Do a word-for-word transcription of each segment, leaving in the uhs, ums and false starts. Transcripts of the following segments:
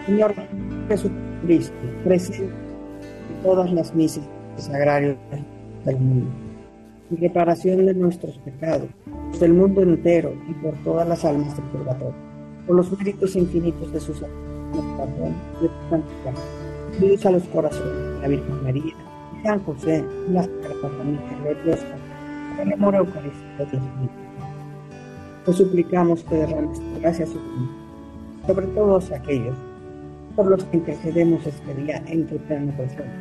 Señor Jesucristo, presente en todas las misas sagrarias del mundo, en reparación de nuestros pecados, del mundo entero y por todas las almas del purgatorio, por los méritos infinitos de sus perdón y de tu santidad, unidos a los corazones de la Virgen María, de San José y la Sagrada Familia de Dios, por el amor eucarístico de Dios mismo. Te suplicamos que derrames tu gracia sobre todos aquellos por los que intercedemos este día en tu eterna presencia.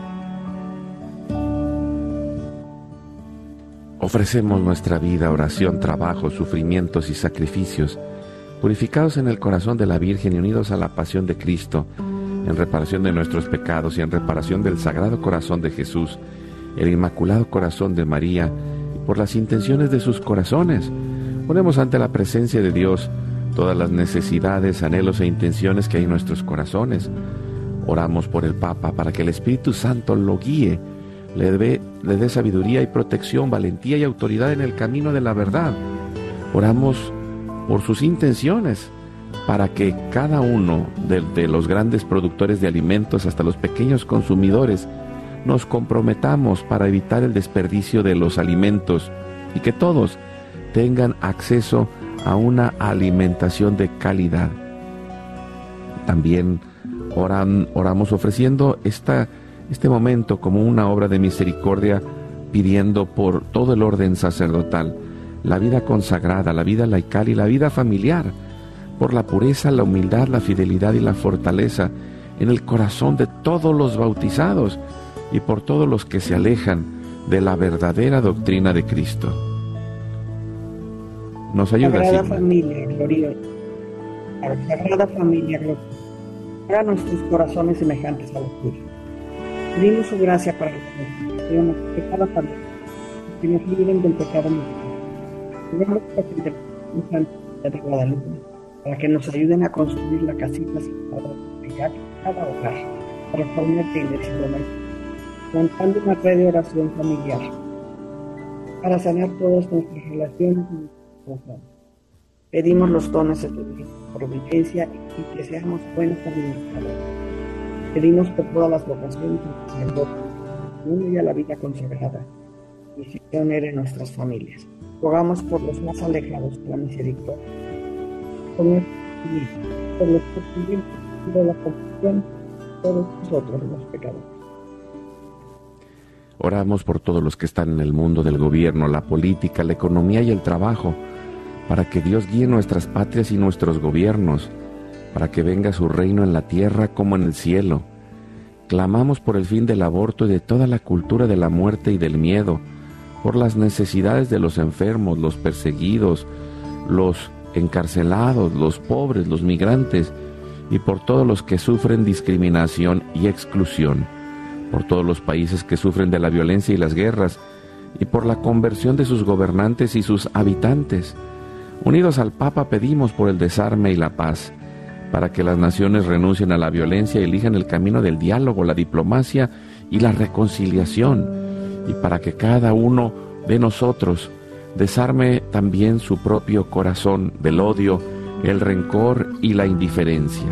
Ofrecemos nuestra vida, oración, trabajo, sufrimientos y sacrificios, purificados en el corazón de la Virgen y unidos a la pasión de Cristo, en reparación de nuestros pecados y en reparación del Sagrado Corazón de Jesús, el Inmaculado Corazón de María, y por las intenciones de sus corazones. Ponemos ante la presencia de Dios todas las necesidades, anhelos e intenciones que hay en nuestros corazones. Oramos por el Papa para que el Espíritu Santo lo guíe, le dé, le dé sabiduría y protección, valentía y autoridad en el camino de la verdad. Oramos por sus intenciones, para que cada uno de, de los grandes productores de alimentos hasta los pequeños consumidores nos comprometamos para evitar el desperdicio de los alimentos y que todos tengan acceso a una alimentación de calidad. También oran, oramos ofreciendo esta, este momento como una obra de misericordia, pidiendo por todo el orden sacerdotal, la vida consagrada, la vida laical y la vida familiar, por la pureza, la humildad, la fidelidad y la fortaleza en el corazón de todos los bautizados y por todos los que se alejan de la verdadera doctrina de Cristo. Nos ayuda, Sagrada Signa. Familia gloriosa, Sagrada Familia gloriosa, haga nuestros corazones semejantes a los tuyos. Pedimos su gracia para la santificación de cada familia, que nos libren del pecado mortal. Pedimos por la Santa de Guadalupe, para que nos ayuden a construir la casita de cada hogar, para formar la iglesia doméstica, montando una red de oración familiar, para sanar todas nuestras relaciones y nuestras. Pedimos los dones de tu providencia y que seamos buenos administradores. Pedimos por todas las vocaciones del mundo y a la vida consagrada, misionera en nuestras familias. Rogamos por los más alejados de la misericordia, por nuestros hijos, por los sufrimientos y por la confusión, todos nosotros los pecadores. Oramos por todos los que están en el mundo del gobierno, la política, la economía y el trabajo, para que Dios guíe nuestras patrias y nuestros gobiernos, para que venga su reino en la tierra como en el cielo. Clamamos por el fin del aborto y de toda la cultura de la muerte y del miedo, por las necesidades de los enfermos, los perseguidos, los encarcelados, los pobres, los migrantes, y por todos los que sufren discriminación y exclusión, por todos los países que sufren de la violencia y las guerras, y por la conversión de sus gobernantes y sus habitantes. Unidos al Papa pedimos por el desarme y la paz, para que las naciones renuncien a la violencia y elijan el camino del diálogo, la diplomacia y la reconciliación, y para que cada uno de nosotros desarme también su propio corazón del odio, el rencor y la indiferencia.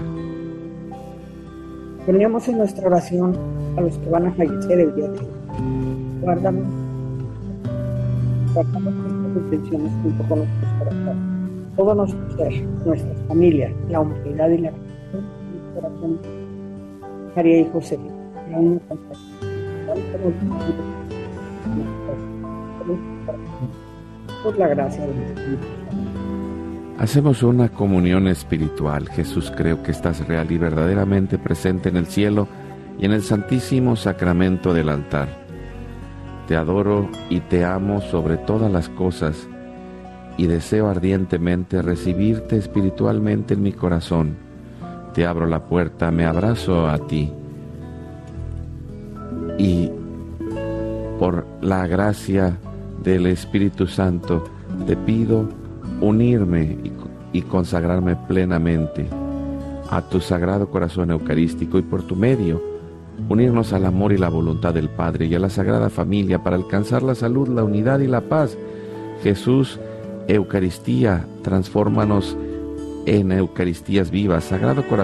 Ponemos en nuestra oración a los que van a fallecer el día de hoy. Guárdame, guardamos nuestras intenciones junto con nuestros corazones, todo nuestro ser, nuestras familias, la humanidad y la creación y el corazón. María y José, la una por la gracia del Espíritu Santo. Hacemos una comunión espiritual. Jesús, creo que estás real y verdaderamente presente en el cielo y en el santísimo sacramento del altar. Te adoro y te amo sobre todas las cosas y deseo ardientemente recibirte espiritualmente en mi corazón. Te abro la puerta, me abrazo a ti y por la gracia del Espíritu Santo te pido unirme y, y consagrarme plenamente a tu Sagrado Corazón Eucarístico y por tu medio unirnos al amor y la voluntad del Padre y a la Sagrada Familia para alcanzar la salud, la unidad y la paz. Jesús, Eucaristía, transfórmanos en Eucaristías vivas. Sagrado Corazón